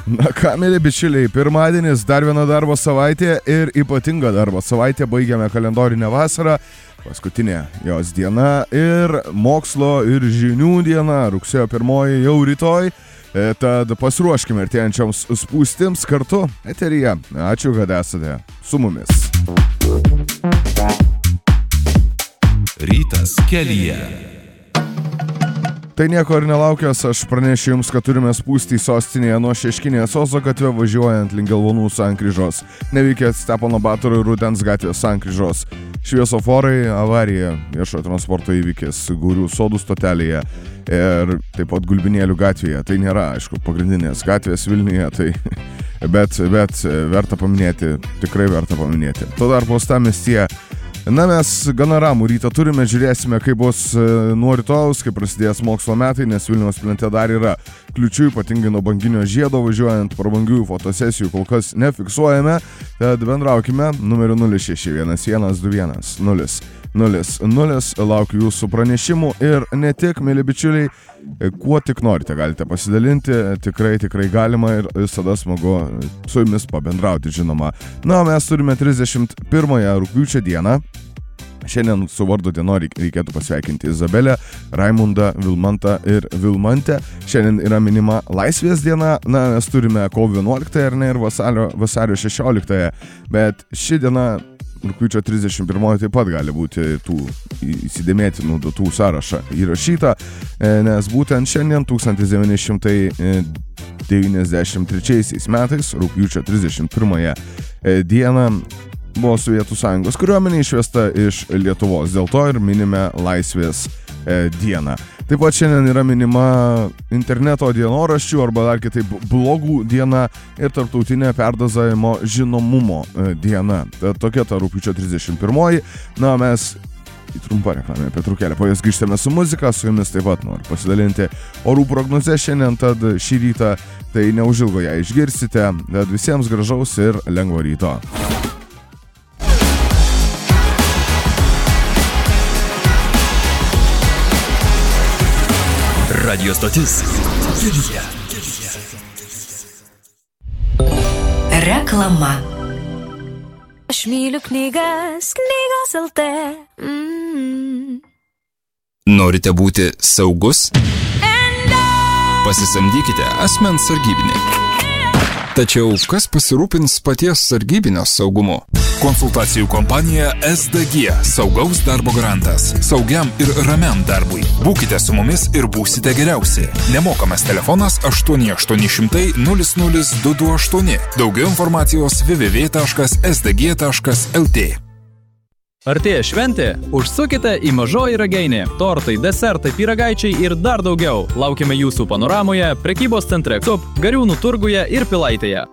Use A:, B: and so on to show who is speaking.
A: Na ką, mėly bičiuliai, pirmadienis, dar viena darbo savaitė ir ypatinga darbo savaitė, baigiame kalendorinę vasarą, paskutinė jos diena ir mokslo ir žinių diena, rugsėjo 1 jau rytoj, tad pasiruoškime artėjančioms spūstims kartu eteryje. Ačiū, kad esate su mumis.
B: Rytas kelyje.
A: Tai nieko ir nelaukęs, aš pranešiu jums, kad turime spūstį sostinėje nuo Šeškinės Ozo gatvė važiuojant link Gelvonų sankryžos. Nevykęs Stepono Batoro ir Rudens gatvės sankryžos. Šviesoforai, avarija, viešojo transporto įvykis Gūrių sodų stotelėje ir taip pat Gulbinėlių gatvėje. Tai nėra, aišku, pagrindinės gatvės Vilniuje, tai bet verta paminėti, tikrai verta paminėti. Tuo tarpu uostamiestyje. Na, mes gana ramų rytą turime, žiūrėsime, kaip bus nuo rytojaus, kai prasidės mokslo metai, nes Vilniaus plente dar yra kliučių, ypatingai nuo banginio žiedo važiuojant, prabangiųjų fotosesijų kol kas nefiksuojame, tad bendraukime numeriu 06121000. Laukiu jūsų pranešimų ir ne tik, mėly bičiuliai, kuo tik norite, galite pasidalinti, tikrai galima ir visada smagu su jumis pabendrauti, žinoma. Na, mes turime 31 rugpjūčio dieną. Šiandien su vardo dieno reikėtų pasveikinti Izabelę, Raimundą, Vilmantą ir Vilmantę. Šiandien yra minima Laisvės diena, na, mes turime kovo 11 ar ne, ir vasario 16, bet ši diena, rugpjūčio 31 taip pat gali būti tų įsidėmėtinų datų sąrašą įrašyta, nes būtent šiandien 1993 metais, rugpjūčio 31 dieną, buvo Sovietų Sąjungos kariuomenė išvesta iš Lietuvos, dėl to ir minime Laisvės dieną. Taip pat šiandien yra minima interneto dienoraščių arba dar kitaip blogų diena ir tarptautinė perdozavimo žinomumo diena. Tokia ta rugpjūčio 31. Na, mes į trumpą reklamę pertraukėlę po jos grįžtame su muzika, su jumis taip pat noriu pasidalinti orų prognozę šiandien, tad šį rytą tai neužilgo ją išgirsite, tad visiems gražaus ir lengvo ryto.
B: Radio stotis kelyje.
C: Reklama. Aš myliu knygas LT.
B: Norite būti saugus? Pasisamdykite asmens sargybinį. Tačiau kas pasirūpins paties sargybinio saugumu? Konsultacijų kompanija SDG – saugaus darbo garantas. Saugiam ir ramiam darbui. Būkite su mumis ir būsite geriausi. Nemokamas telefonas 8800 00228. Daugiau informacijos www.sdg.lt.
D: Artėja šventė? Užsukite į Mažoji Ragainė. Tortai, desertai, pyragaičiai ir dar daugiau. Laukiame jūsų panoramoje, prekybos centre Cup, Gariūnų turguje ir Pilaitėje.